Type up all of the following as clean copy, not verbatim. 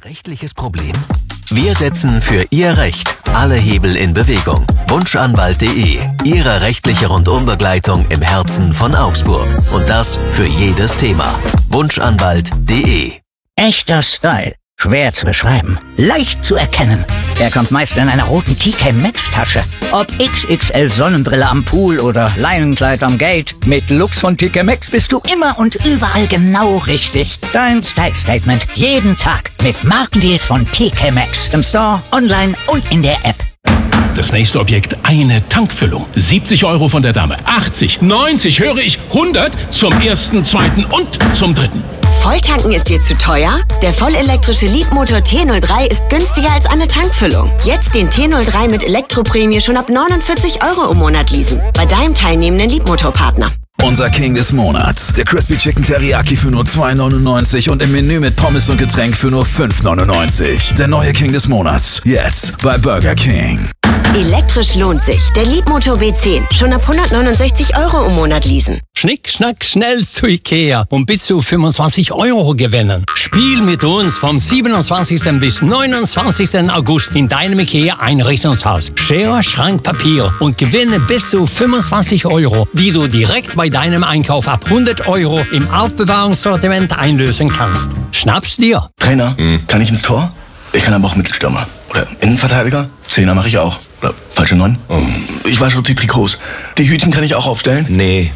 Rechtliches Problem? Wir setzen für Ihr Recht alle Hebel in Bewegung. Wunschanwalt.de, Ihre rechtliche Rundumbegleitung im Herzen von Augsburg. Und das für jedes Thema. Wunschanwalt.de. Echter Style. Schwer zu beschreiben. Leicht zu erkennen. Er kommt meist in einer roten TK Maxx Tasche. Ob XXL Sonnenbrille am Pool oder Leinenkleid am Gate. Mit Lux von TK Maxx bist du immer und überall genau richtig. Dein Style Statement jeden Tag mit Markendeals von TK Maxx. Im Store, online und in der App. Das nächste Objekt, eine Tankfüllung. 70 € von der Dame. 80, 90, höre ich, 100 zum ersten, zweiten und zum dritten. Volltanken ist dir zu teuer? Der vollelektrische Leapmotor T03 ist günstiger als eine Tankfüllung. Jetzt den T03 mit Elektroprämie schon ab 49 € im Monat leasen. Bei deinem teilnehmenden Leapmotor-Partner. Unser King des Monats. Der Crispy Chicken Teriyaki für nur 2,99 und im Menü mit Pommes und Getränk für nur 5,99. Der neue King des Monats. Jetzt bei Burger King. Elektrisch lohnt sich. Der Leapmotor B10. Schon ab 169 € im Monat leasen. Schnick, schnack, schnell zu Ikea und bis zu 25 € gewinnen. Spiel mit uns vom 27. bis 29. August in deinem Ikea Einrichtungshaus. Schere, Schrank, Papier und gewinne bis zu 25 €, die du direkt bei deinem Einkauf ab 100 € im Aufbewahrungssortiment einlösen kannst. Schnapp's dir. Trainer, kann ich ins Tor? Ich kann aber auch Mittelstürmer. Oder Innenverteidiger? Zehner mache ich auch. Oder falsche 9? Ich wasche die Trikots. Die Hütchen kann ich auch aufstellen? Nee.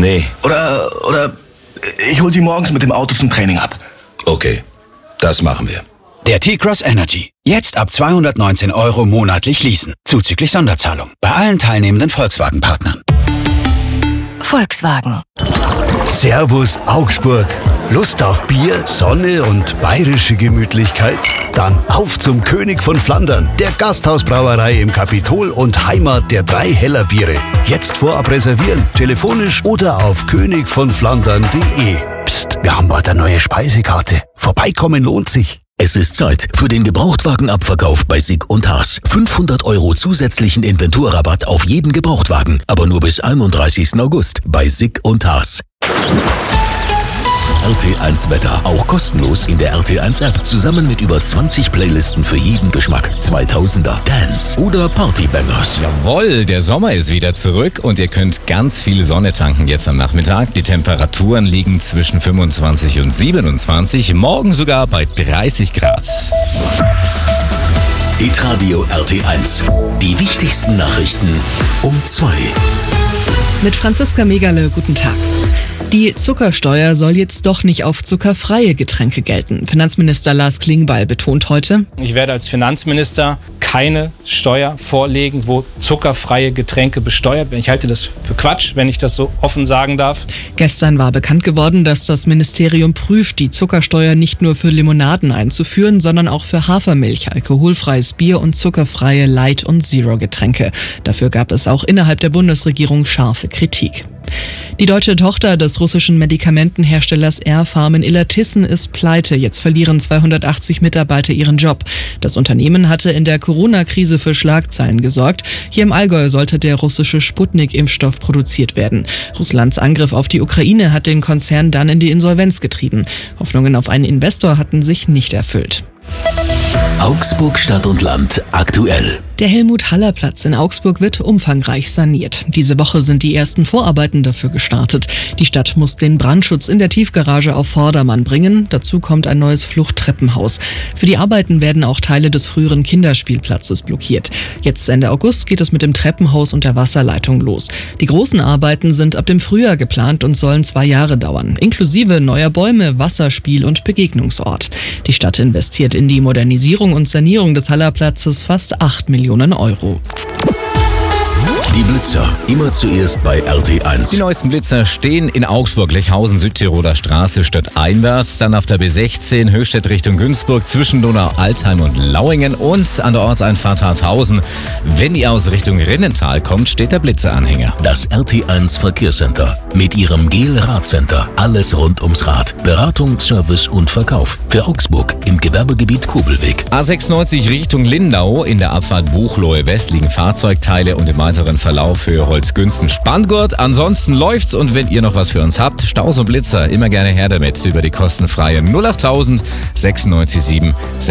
Oder ich hol sie morgens mit dem Auto zum Training ab. Okay, das machen wir. Der T-Cross Energy. Jetzt ab 219 € monatlich leasen. Zuzüglich Sonderzahlung. Bei allen teilnehmenden Volkswagen-Partnern. Volkswagen. Servus Augsburg. Lust auf Bier, Sonne und bayerische Gemütlichkeit? Dann auf zum König von Flandern, der Gasthausbrauerei im Kapitol und Heimat der 3 Heller Biere. Jetzt vorab reservieren, telefonisch oder auf königvonflandern.de. Psst, wir haben bald eine neue Speisekarte. Vorbeikommen lohnt sich. Es ist Zeit für den Gebrauchtwagenabverkauf bei SICK und Haas. 500 € zusätzlichen Inventurrabatt auf jeden Gebrauchtwagen, aber nur bis 31. August bei SICK und Haas. RT1 Wetter, auch kostenlos in der RT1 App, zusammen mit über 20 Playlisten für jeden Geschmack. 2000er, Dance oder Partybangers. Jawohl, der Sommer ist wieder zurück und ihr könnt ganz viel Sonne tanken jetzt am Nachmittag. Die Temperaturen liegen zwischen 25 und 27, morgen sogar bei 30 Grad. Hitradio RT1, die wichtigsten Nachrichten um 2. Mit Franziska Megale, guten Tag. Die Zuckersteuer soll jetzt doch nicht auf zuckerfreie Getränke gelten. Finanzminister Lars Klingbeil betont heute: Ich werde als Finanzminister keine Steuer vorlegen, wo zuckerfreie Getränke besteuert werden. Ich halte das für Quatsch, wenn ich das so offen sagen darf. Gestern war bekannt geworden, dass das Ministerium prüft, die Zuckersteuer nicht nur für Limonaden einzuführen, sondern auch für Hafermilch, alkoholfreies Bier und zuckerfreie Light- und Zero-Getränke. Dafür gab es auch innerhalb der Bundesregierung scharfe Kritik. Die deutsche Tochter des russischen Medikamentenherstellers Airfarm Illertissen ist pleite. Jetzt verlieren 280 Mitarbeiter ihren Job. Das Unternehmen hatte in der Corona-Krise für Schlagzeilen gesorgt. Hier im Allgäu sollte der russische Sputnik-Impfstoff produziert werden. Russlands Angriff auf die Ukraine hat den Konzern dann in die Insolvenz getrieben. Hoffnungen auf einen Investor hatten sich nicht erfüllt. Augsburg Stadt und Land aktuell. Der Helmut-Haller-Platz in Augsburg wird umfangreich saniert. Diese Woche sind die ersten Vorarbeiten dafür gestartet. Die Stadt muss den Brandschutz in der Tiefgarage auf Vordermann bringen. Dazu kommt ein neues Fluchttreppenhaus. Für die Arbeiten werden auch Teile des früheren Kinderspielplatzes blockiert. Jetzt Ende August geht es mit dem Treppenhaus und der Wasserleitung los. Die großen Arbeiten sind ab dem Frühjahr geplant und sollen 2 Jahre dauern, inklusive neuer Bäume, Wasserspiel- und Begegnungsort. Die Stadt investiert in die Modernisierung und Sanierung des Hallerplatzes fast 8 Millionen €. Die Blitzer, immer zuerst bei RT1. Die neuesten Blitzer stehen in Augsburg, Lechhausen, Südtiroler Straße, stadteinwärts, dann auf der B16, Höchstädt Richtung Günzburg, zwischen Donau-Altheim und Lauingen und an der Ortseinfahrt Harthausen. Wenn ihr aus Richtung Rinnental kommt, steht der Blitzeranhänger. Das RT1 Verkehrscenter mit ihrem GEL-Radcenter. Alles rund ums Rad. Beratung, Service und Verkauf. Für Augsburg im Gewerbegebiet Kobelweg. A96 Richtung Lindau, in der Abfahrt Buchloe West liegen Fahrzeugteile und im weiteren Verlauf für Holzgünsten-Spanngurt. Ansonsten läuft's und wenn ihr noch was für uns habt, Staus und Blitzer, immer gerne her damit über die kostenfreie 08000 96 7